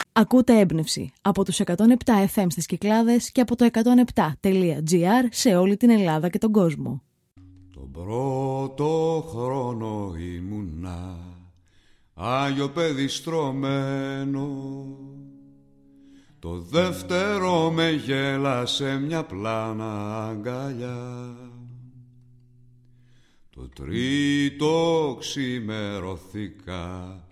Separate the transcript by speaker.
Speaker 1: Ακούτε έμπνευση από τους 107 FM στις Κυκλάδες και από το 107.gr σε όλη την Ελλάδα και τον κόσμο.
Speaker 2: Τον πρώτο χρόνο ήμουνα Άγιο παιδί στρωμένο. Το δεύτερο με γέλασε μια πλάνα αγκαλιά. Το τρίτο ξημερωθήκα